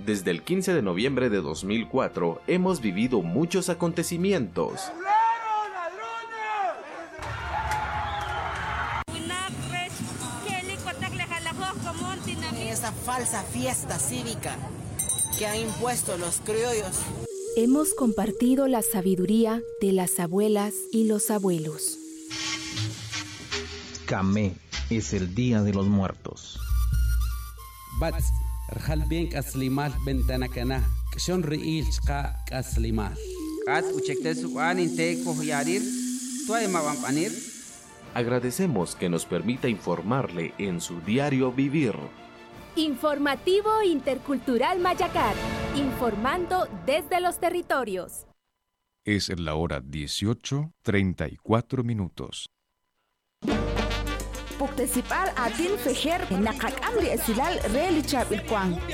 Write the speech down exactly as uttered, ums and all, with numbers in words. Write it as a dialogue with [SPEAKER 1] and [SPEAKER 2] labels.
[SPEAKER 1] Desde el quince de noviembre de dos mil cuatro hemos vivido muchos acontecimientos.
[SPEAKER 2] Esa falsa fiesta cívica que han impuesto los criollos.
[SPEAKER 3] Hemos compartido la sabiduría de las abuelas y los abuelos.
[SPEAKER 4] Camé es el Día de los Muertos.
[SPEAKER 5] Bats, rjal bien kaslimal bentanakana, kshon riil chqa kaslimal.
[SPEAKER 6] Kat uchektesu aninte yarir, tuay mabampanir.
[SPEAKER 1] Agradecemos que nos permita informarle en su diario vivir.
[SPEAKER 3] Informativo Intercultural Mayacar, informando desde los territorios.
[SPEAKER 7] Es la hora dieciocho, treinta y cuatro minutos.
[SPEAKER 8] Puktesipal adin fejer nakakam de esilal relichab ilkwang.